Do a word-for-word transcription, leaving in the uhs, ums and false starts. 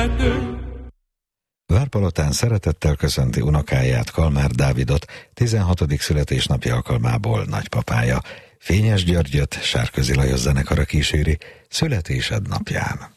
erdő. Várpalotán szeretettel köszönti unokáját, Kalmár Dávidot, tizenhatodik születésnapja alkalmából nagypapája. Fényes Györgyöt Sárközi Lajos zenekara kíséri születésed napján.